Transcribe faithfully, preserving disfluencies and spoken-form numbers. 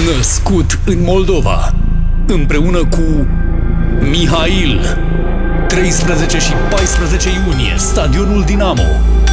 Născut în Moldova, împreună cu Mihail. treisprezece și paisprezece iunie, Stadionul Dinamo.